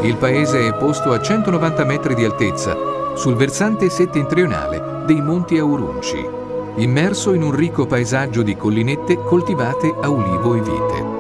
Il paese è posto a 190 metri di altezza, sul versante settentrionale dei Monti Aurunci, immerso in un ricco paesaggio di collinette coltivate a ulivo e vite.